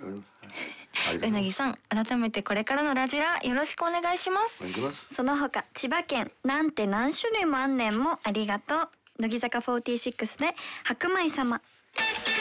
ございます。 うなぎさん、改めてこれからのラジラよろしくお願いします。 お願いします。 その他千葉県なんて何種類もあんねんもありがとう。乃木坂46で白米様。